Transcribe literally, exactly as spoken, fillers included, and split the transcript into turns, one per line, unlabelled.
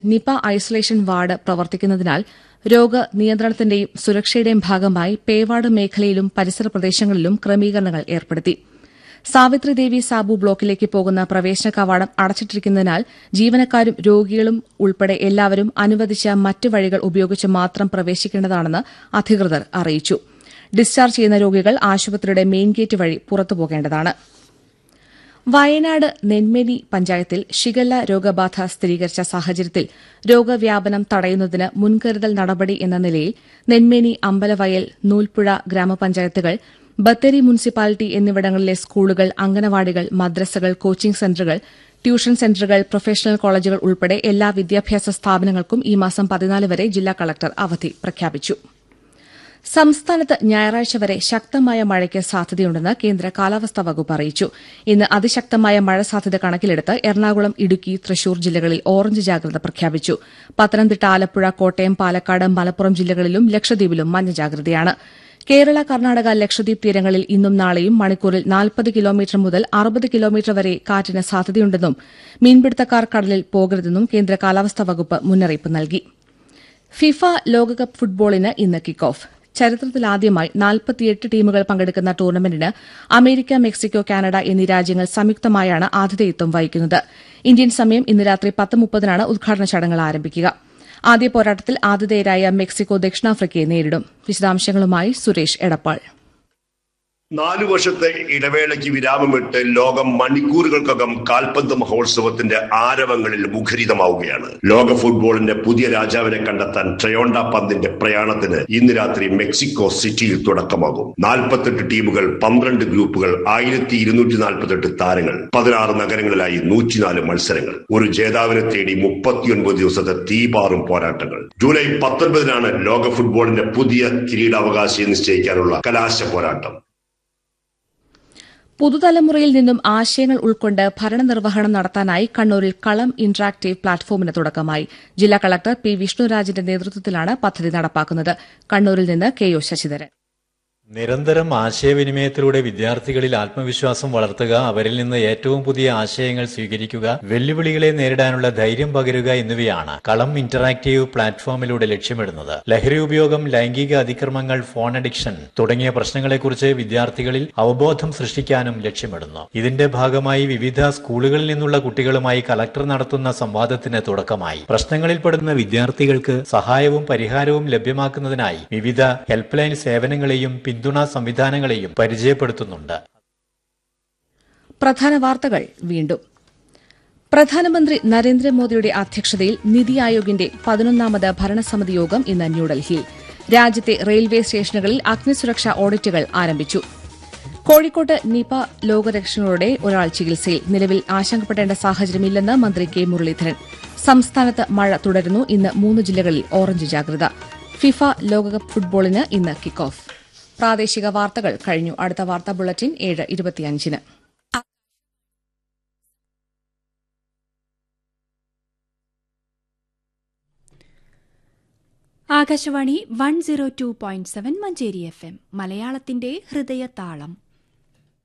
Nipah isolation ward പ്രവർത്തിക്കുന്നതിനാൽ രോഗനിയന്ത്രണത്തിന്റെയും സുരക്ഷയുടെയും ഭാഗമായി pay ward മേഖലയിലും പരിസര പ്രദേശങ്ങളിലും ക്രമീകരണങ്ങൾ ഏർപ്പെടുത്തി. സാവിത്രിദേവി സാബു ബ്ലോക്കിലേക്ക് പോകുന്ന പ്രവേശന കവാടം അടച്ചിട്ടിരിക്കുന്നതിനാൽ ജീവനക്കാരും രോഗികളും ഉൾപ്പെടെ എല്ലാവരും അനുവദിച്ച മറ്റ് വഴികൾ ഉപയോഗിച്ച് മാത്രം പ്രവേശിക്കേണ്ടതാണെന്ന് അധികൃതർ അറിയിച്ചു. ഡിസ്ചാർജ് ചെയ്യുന്ന രോഗികൾ ആശുപത്രിയുടെ മെയിൻ ഗേറ്റ് വഴി പുറത്തുപോകേണ്ടതാണ്. വയനാട് നെന്മേനി പഞ്ചായത്തിൽ ഷിഗല്ല രോഗബാധ സ്ഥിരീകരിച്ച സാഹചര്യത്തിൽ രോഗവ്യാപനം തടയുന്നതിന് മുൻകരുതൽ നടപടി എന്ന നിലയിൽ നെന്മേനി, അമ്പലവയൽ, നൂൽപ്പുഴ ഗ്രാമപഞ്ചായത്തുകൾ, ബത്തേരി മുനിസിപ്പാലിറ്റി എന്നിവിടങ്ങളിലെ സ്കൂളുകൾ, അംഗനവാടികൾ, മദ്രസകൾ, കോച്ചിംഗ് സെന്ററുകൾ, ട്യൂഷൻ സെന്ററുകൾ, പ്രൊഫഷണൽ കോളേജുകൾ ഉൾപ്പെടെ എല്ലാ വിദ്യാഭ്യാസ സ്ഥാപനങ്ങൾക്കും ഈ മാസം പതിനാല് വരെ ജില്ലാ കളക്ടർ അവധി പ്രഖ്യാപിച്ചു. സംസ്ഥാനത്ത് ഞായറാഴ്ച വരെ ശക്തമായ മഴയ്ക്ക് സാധ്യതയുണ്ടെന്ന് കേന്ദ്ര കാലാവസ്ഥാ വകുപ്പ് അറിയിച്ചു. ഇന്ന് അതിശക്തമായ മഴ സാധ്യത കണക്കിലെടുത്ത് എറണാകുളം, ഇടുക്കി, തൃശൂർ ജില്ലകളിൽ ഓറഞ്ച് ജാഗ്രത പ്രഖ്യാപിച്ചു. പത്തനംതിട്ട, ആലപ്പുഴ, കോട്ടയം, പാലക്കാട്, മലപ്പുറം ജില്ലകളിലും ലക്ഷദ്വീപിലും മഞ്ഞ ജാഗ്രതയാണ്. കേരള, കർണാടക, ലക്ഷദ്വീപ് തീരങ്ങളിൽ ഇന്നും നാളെയും മണിക്കൂറിൽ നാൽപ്പത് കിലോമീറ്റർ മുതൽ അറുപത് കിലോമീറ്റർ വരെ കാറ്റിന് സാധ്യതയുണ്ടെന്നും മീൻപിടുത്തക്കാർ കടലിൽ പോകരുതെന്നും കേന്ദ്ര കാലാവസ്ഥാ വകുപ്പ് മുന്നറിയിപ്പ് നൽകി. ഫിഫ ലോകകപ്പ് ഫുട്ബോളിന് ഇന്ന് കിക്ക് ഓഫ്. ചരിത്രത്തിലാദ്യമായി നാൽപ്പത്തിയെട്ട് ടീമുകൾ പങ്കെടുക്കുന്ന ടൂർണമെന്റിന് അമേരിക്ക, മെക്സിക്കോ, കാനഡ എന്നീ രാജ്യങ്ങൾ സംയുക്തമായാണ് ആതിഥേയത്വം വഹിക്കുന്നത്. ഇന്ത്യൻ സമയം ഇന്ന് രാത്രി പത്ത് മുപ്പതിനാണ് ഉദ്ഘാടന ചടങ്ങുകൾ ആരംഭിക്കുക. ആദ്യ പോരാട്ടത്തിൽ ആതിഥേയരായ മെക്സിക്കോ ദക്ഷിണാഫ്രിക്കയെ നേരിടും. വിശദാംശങ്ങളുമായി സുരേഷ് എടപ്പാൾ.
നാലു വർഷത്തെ ഇടവേളയ്ക്ക് വിരാമമിട്ട് ലോകം മണിക്കൂറുകൾക്കകം കാൽപന്ത് മഹോത്സവത്തിന്റെ ആരവങ്ങളിൽ മുഖരിതമാവുകയാണ്. ലോക ഫുട്ബോളിന്റെ പുതിയ രാജാവിനെ കണ്ടെത്താൻ ട്രയോണ്ട പന്തിന്റെ പ്രയാണത്തിന് ഇന്ന് രാത്രി മെക്സിക്കോ സിറ്റിയിൽ തുടക്കമാകും. നാൽപ്പത്തെട്ട് ടീമുകൾ, പന്ത്രണ്ട് ഗ്രൂപ്പുകൾ, ആയിരത്തി ഇരുന്നൂറ്റി നാൽപ്പത്തെട്ട് താരങ്ങൾ, പതിനാറ് നഗരങ്ങളിലായി നൂറ്റിനാല് മത്സരങ്ങൾ, ഒരു ജേതാവിനെ തേടി മുപ്പത്തിയൊൻപത് ദിവസത്തെ തീപാറും പോരാട്ടങ്ങൾ. ജൂലൈ പത്തൊൻപതിനാണ് ലോക ഫുട്ബോളിന്റെ പുതിയ കിരീടാവകാശിയെ നിശ്ചയിക്കാനുള്ള കലാശ പോരാട്ടം.
പുതുതലമുറയിൽ നിന്നും ആശയങ്ങൾ ഉൾക്കൊണ്ട് ഭരണനിർവഹണം നടത്താനായി കണ്ണൂരിൽ കളം ഇന്ററാക്ടീവ് പ്ലാറ്റ്ഫോമിന് തുടക്കമായി. ജില്ലാ കളക്ടർ പി വിഷ്ണുരാജിന്റെ നേതൃത്വത്തിലാണ് പദ്ധതി നടപ്പാക്കുന്നത്. കണ്ണൂരിൽ നിന്ന് കെ ഒ ശശിധരൻ.
നിരന്തരം ആശയവിനിമയത്തിലൂടെ വിദ്യാർത്ഥികളിൽ ആത്മവിശ്വാസം വളർത്തുക, അവരിൽ നിന്ന് ഏറ്റവും പുതിയ ആശയങ്ങൾ സ്വീകരിക്കുക, വെല്ലുവിളികളെ നേരിടാനുള്ള ധൈര്യം പകരുക എന്നിവയാണ് കളം ഇന്ററാക്ടീവ് പ്ലാറ്റ്ഫോമിലൂടെ ലക്ഷ്യമിടുന്നത്. ലഹരി ഉപയോഗം, ലൈംഗിക അതിക്രമങ്ങൾ, ഫോൺ അഡിക്ഷൻ തുടങ്ങിയ പ്രശ്നങ്ങളെക്കുറിച്ച് വിദ്യാർത്ഥികളിൽ അവബോധം സൃഷ്ടിക്കാനും ലക്ഷ്യമിടുന്നു. ഇതിന്റെ ഭാഗമായി വിവിധ സ്കൂളുകളിൽ നിന്നുള്ള കുട്ടികളുമായി കലക്ടർ നടത്തുന്ന സംവാദത്തിന് തുടക്കമായി. പ്രശ്നങ്ങളിൽപ്പെടുന്ന വിദ്യാർത്ഥികൾക്ക് സഹായവും പരിഹാരവും ലഭ്യമാക്കുന്നതിനായി വിവിധ ഹെൽപ്പ് ലൈൻ സേവനങ്ങളെയും പിന്തുണാ സംവിധാനങ്ങളെയും പരിചയപ്പെടുത്തുന്നുണ്ട്.
പ്രധാന വാർത്തകൾ വീണ്ടും. പ്രധാനമന്ത്രി നരേന്ദ്രമോദിയുടെ അധ്യക്ഷതയിൽ നിതി ആയോഗിന്റെ പതിനൊന്നാമത് ഭരണസമിതി യോഗം ഇന്ന് ന്യൂഡൽഹിയിൽ. രാജ്യത്തെ റെയിൽവേ സ്റ്റേഷനുകളിൽ അഗ്നിസുരക്ഷാ ഓഡിറ്റുകൾ ആരംഭിച്ചു. കോഴിക്കോട്ട് നിപ രോഗലക്ഷണങ്ങളോടെ ഒരാൾ ചികിത്സയിൽ. നിലവിൽ ആശങ്കപ്പെടേണ്ട സാഹചര്യമില്ലെന്ന് മന്ത്രി കെ മുരളീധരൻ. സംസ്ഥാനത്ത് മഴ തുടരുന്നു. ഇന്ന് മൂന്ന് ജില്ലകളിൽ ഓറഞ്ച് ജാഗ്രത. ഫിഫ ലോകകപ്പ് ഫുട്ബോളിന് ഇന്ന് കിക്ക് ഓഫ്. പ്രാദേശിക വാർത്തകൾ കഴിഞ്ഞു. അടുത്ത വാർത്താ ബുള്ളറ്റിൻ ഏഴ് ഇരുപത്തിയഞ്ചിന്.
Akashvani one zero two point seven Manjeri F M, മലയാളത്തിന്റെ ഹൃദയതാളം.